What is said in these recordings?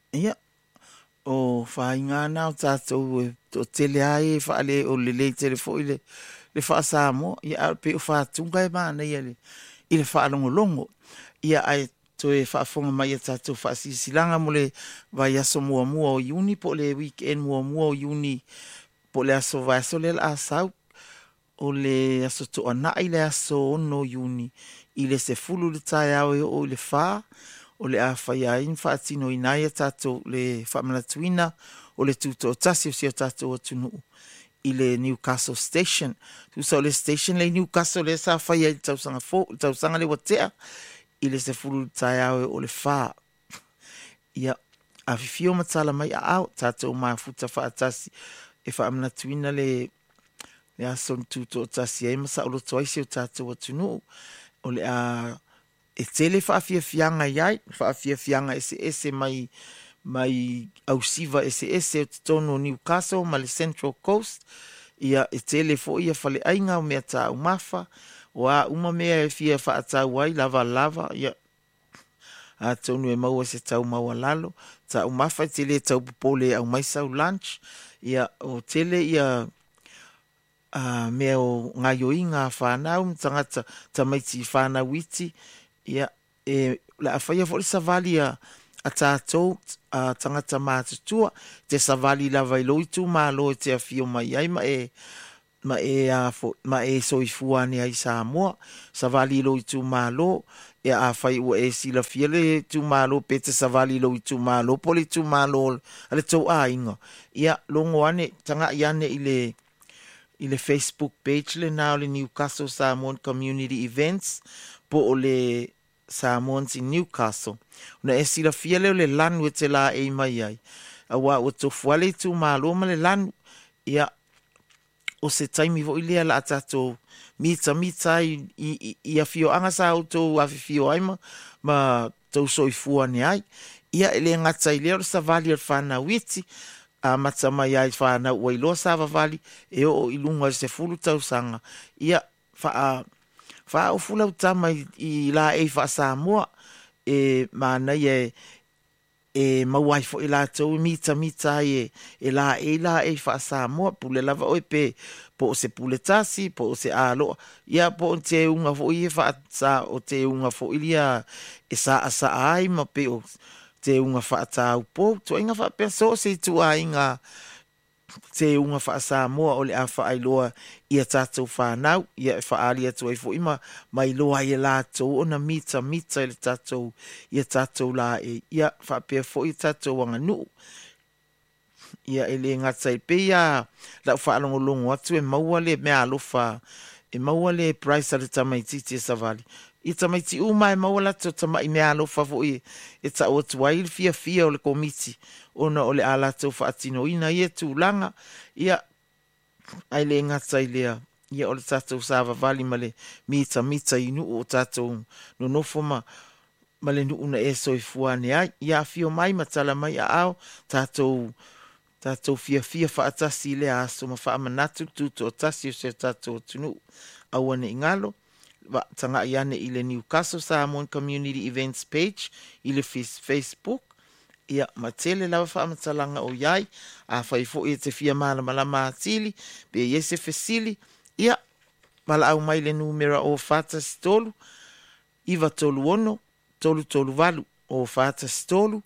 Ia, o whaingana o tātou o tele ai e whaale o le telefo le wha mo ia au pe o whātunga e mana ia i le whaalongolongo. Ia ai to e whaafonga mai a tātou whaasisilanga mo le vai aso mua mua o iuni po le weekend mua mua o iuni po le aso vai aso le la asau o le aso to ana i le aso ono iuni i le se fulu le tai au e o le wha o le a whaia in whaatino inai a tātou le whamanatuina o le tuto o tasi o si o tātou o tunu i le Newcastle Station. Tu sa le station le Newcastle le sa whaia i tausanga le watea i le se fulu le tai au e o le wha. Ia a fifio matala mai a au tātou maa futa whaatasi e whamanatuina le aso tuto o tasi e masa o lo toaisi o tātou o tunu o le a e tele whaafiafianga iai, whaafiafianga ese mai ausiva ese o tono Newcastle, ma le Central Coast, ia e tele fo ia whale ainga o mea tā umafa, o a uma mea e fia whaatau ai, lava, ia a tonu e maua se tau maua lalo, tā umafa e tele tau pupole au maisau lunch, ia o tele ia mea o ngaioinga whanau, tangata tamaiti whanau iti, ia la afaya fo le savali a tātou a tangata mātutua te savali la vai loitu malo te afio mai ai ma e soifuani ai Samoa savali loitu malo e a fai ua e sila fiele tu malo pe te savali loitu malo poli tu malo ale tau a inga ia longo ane tanga iane i le Facebook page le nao le Newcastle Samoan Community Events po o le Samoans in Newcastle. Una e sila fia leo le lanu e te la e mai ai. Awa o tofuale tu malo ma le lanu. Ia o se taimi vo ilea la atato mita i a fio anga sa auto a fio ai ma tau soifua ni ai. Ia ele ngata i leo sa vali al whana witi a mata mai ai whana ua iloa sa vali e o ilunga se fulu tau sanga. Ia wha o fula utama i la e wha Samoa e mana e mawai fo i la tau mita e la e wha Samoa pule lava oi pe po o se pule tasi po o se aloa ia po o te unga fo i e wha sa o te unga fo i lia e sa asa ai ma pe o te unga wha tau po tu inga wha pe so se tu a inga te unga wha Samoa o le a wha ailoa ia tātou whanau, ia e whaari atu ai fo ima, mai loa ia lātou, ona mita i le tātou, ia tātou la e, ia whapea fo i tātou wanga nuu. Ia e le ngata i pe ia, lau whaalongolongo atu e maua le mea alofa, e maua le price ale tamaiti te savali. I tamaiti uma e maua lato tamai mea alofa fo i, e ta o tua il fia o le komiti, ona o le alatou whaatino ina ia tūlanga, ia ai le ngata i lea, ia o le tātou sāwa vali ma le mita inu o tātou no nofo ma le nuuna e soifuane ai, ia fio mai matala mai a ao, tātou fia whaatasi le aso ma whaamanatu tuto o tasi o se tātou tunu awane ingalo, tanga i ane i le Newcastle Samoan Community Events page, i le Facebook, ia matele lawa whaamatalanga o iai, a whaifo i te fia malama atili, pe i ese fesili, ia mala au mai le numera o whata stolu, iwa tolu ono, tolu walu o whata stolu,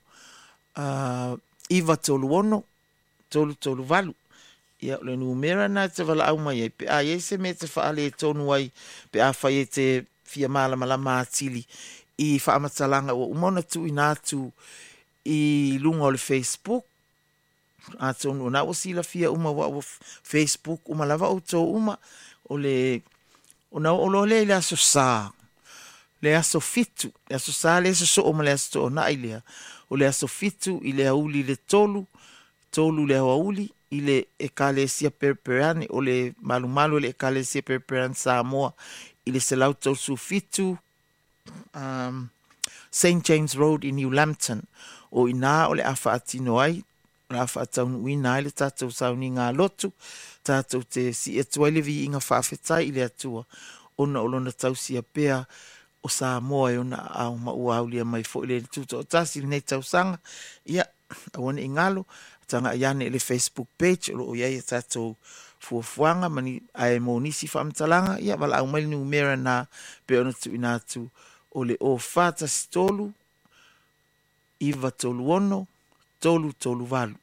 iwa tolu ono, tolu walu, ia le numera na te wala au mai, pe a i ese me te whaale tonu ai, pe a whai e te fia malama atili, i whaamatalanga o umona tu inatu, i lunga o le Facebook a tonu na o sila fia uma wa o Facebook uma lava o to uma o le ona o lo le aso sa le aso fitu le aso sa le aso so o le aso na ile o le aso fitu i le auli le tolu le auli i le ekalesia perperani o le malu le ekalesia perperani Samoa i le selauto su fitu St. James Road in New Lambton o ina o le afa atino ai, le afa ataunu ina ai le tātou sauni ngā lotu, tātou te si atua le vi inga whaafetai i le atua, ona o lona tau si apea o Samoa e ona au maua aulia mai fo i le tuto o tasi le nei tau sanga, ia Awana ingalo tanga yane le Facebook page o ia tatou fuafuanga mani ai monisi whamtalanga ia wala au mai numera na pe ona tu inatu o le o fata stolu iwa tolu ono tolu tolu valu